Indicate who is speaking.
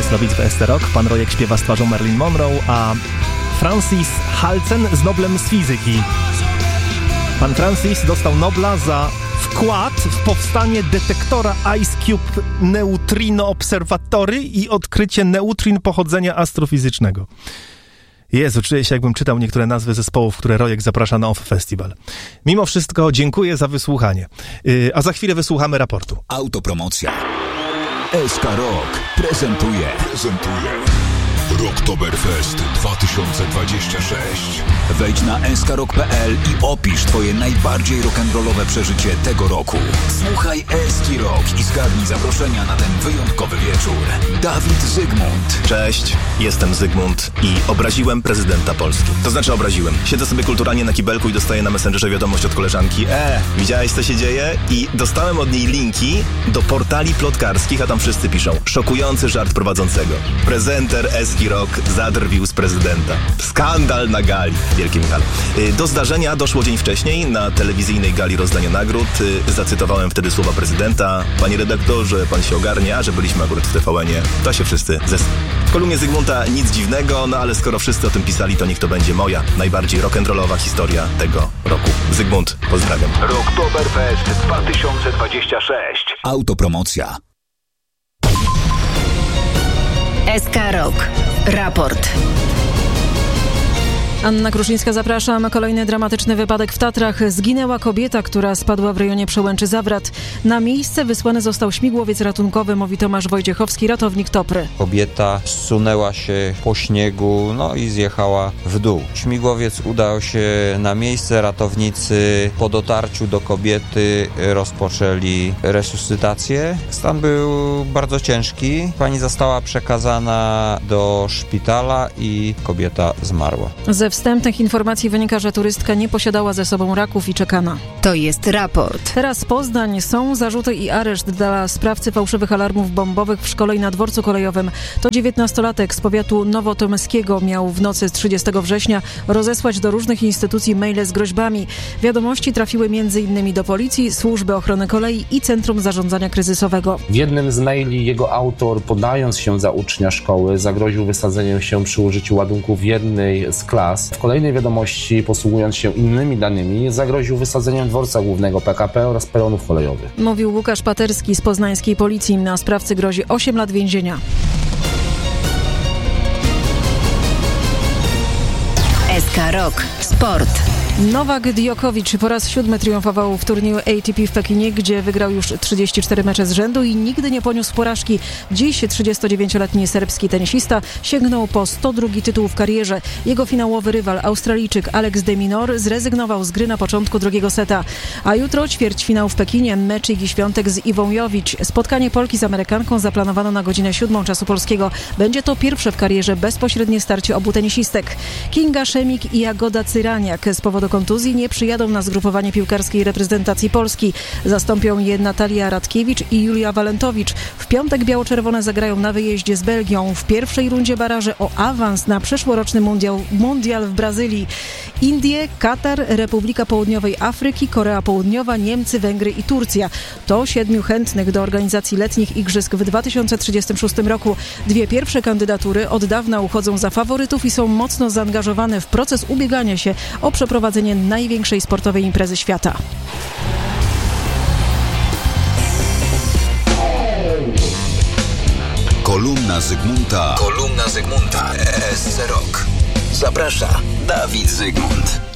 Speaker 1: Myslowic w SC Rock. Pan Rojek śpiewa z twarzą Marilyn Monroe, a Francis Halcen z Noblem z fizyki. Pan Francis dostał Nobla za wkład w powstanie detektora Ice Cube Neutrino Observatory i odkrycie neutrin pochodzenia astrofizycznego. Jezu, czuję się, jakbym czytał niektóre nazwy zespołów, które Rojek zaprasza na OFF Festival. Mimo wszystko dziękuję za wysłuchanie. A za chwilę wysłuchamy raportu.
Speaker 2: Autopromocja. SK Rock prezentuje Rocktoberfest 2026. Wejdź na skrock.pl i opisz twoje najbardziej rock'n'rollowe przeżycie tego roku. Słuchaj Eski Rock i zgarnij zaproszenia na ten wyjątkowy wieczór. Dawid Zygmunt.
Speaker 3: Cześć, jestem Zygmunt i obraziłem prezydenta Polski. To znaczy obraziłem. Siedzę sobie kulturalnie na kibelku i dostaję na Messengerze wiadomość od koleżanki. Widziałeś, co się dzieje? I dostałem od niej linki do portali plotkarskich, a tam wszyscy piszą: szokujący żart prowadzącego. Prezenter Eski Rock zadrwił z prezydenta. Skandal na gali. Wielkim gale. Do zdarzenia doszło dzień wcześniej na telewizyjnej gali rozdania nagród. Zacytowałem wtedy słowa prezydenta: panie redaktorze, pan się ogarnia, że byliśmy akurat w TVN-ie. To się wszyscy W kolumnie Zygmunta nic dziwnego, no ale skoro wszyscy o tym pisali, to niech to będzie moja najbardziej rock'n'rollowa historia tego roku. Zygmunt, pozdrawiam.
Speaker 2: Rocktoberfest 2026. Autopromocja.
Speaker 4: SK Rock. Raport.
Speaker 5: Anna Kruszyńska, zapraszam. Kolejny dramatyczny wypadek w Tatrach. Zginęła kobieta, która spadła w rejonie Przełęczy-Zawrat. Na miejsce wysłany został śmigłowiec ratunkowy, mówi Tomasz Wojciechowski, ratownik Topry.
Speaker 6: Kobieta zsunęła się po śniegu, i zjechała w dół. Śmigłowiec udał się na miejsce. Ratownicy po dotarciu do kobiety rozpoczęli resuscytację. Stan był bardzo ciężki. Pani została przekazana do szpitala i kobieta zmarła.
Speaker 5: Ze wstępnych informacji wynika, że turystka nie posiadała ze sobą raków i czekana.
Speaker 4: To jest raport.
Speaker 5: Teraz Poznań. Są zarzuty i areszt dla sprawcy fałszywych alarmów bombowych w szkole i na dworcu kolejowym. To 19-latek z powiatu nowotomskiego miał w nocy z 30 września rozesłać do różnych instytucji maile z groźbami. Wiadomości trafiły m.in. do policji, służby ochrony kolei i Centrum Zarządzania Kryzysowego.
Speaker 7: W jednym z maili jego autor, podając się za ucznia szkoły, zagroził wysadzeniem się przy użyciu ładunków w jednej z klas. W kolejnej wiadomości, posługując się innymi danymi, zagroził wysadzeniem dworca głównego PKP oraz peronów kolejowych.
Speaker 5: Mówił Łukasz Paterski z poznańskiej policji. Na sprawcy grozi 8 lat więzienia.
Speaker 4: SK Rock. Sport.
Speaker 5: Nowak Djokovic po raz 7 triumfował w turnieju ATP w Pekinie, gdzie wygrał już 34 mecze z rzędu i nigdy nie poniósł porażki. Dziś 39-letni serbski tenisista sięgnął po 102 tytuł w karierze. Jego finałowy rywal, Australijczyk Alex de Minaur, zrezygnował z gry na początku drugiego seta. A jutro ćwierćfinał w Pekinie, mecz Igi Świątek z Iwą Jowić. Spotkanie Polki z Amerykanką zaplanowano na godzinę 7 czasu polskiego. Będzie to pierwsze w karierze bezpośrednie starcie obu tenisistek. Kinga Szemik i Jagoda Cyraniak z powodu kontuzji nie przyjadą na zgrupowanie piłkarskiej reprezentacji Polski. Zastąpią je Natalia Radkiewicz i Julia Walentowicz. W piątek biało-czerwone zagrają na wyjeździe z Belgią w pierwszej rundzie baraży o awans na przyszłoroczny mundial w Brazylii. Indie, Katar, Republika Południowej Afryki, Korea Południowa, Niemcy, Węgry i Turcja. To 7 chętnych do organizacji letnich igrzysk w 2036 roku. 2 pierwsze kandydatury od dawna uchodzą za faworytów i są mocno zaangażowane w proces ubiegania się o przeprowadzenie największej sportowej imprezy świata.
Speaker 2: Kolumna Zygmunta. SC Rock. Zaprasza Dawid Zygmunt.